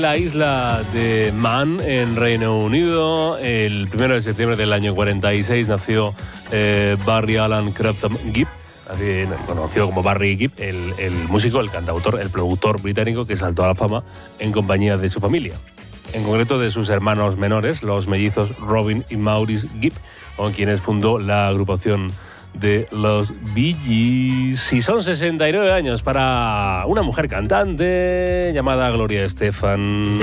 La isla de Man, en Reino Unido, el 1 de septiembre del año 46 nació Barry Allen Crampton Gibb, así conocido como Barry Gibb, el músico, el cantautor, el productor británico que saltó a la fama en compañía de su familia. En concreto de sus hermanos menores, los mellizos Robin y Maurice Gibb, con quienes fundó la agrupación de los Bee Gees. Y son 69 años para una mujer cantante llamada Gloria Estefan.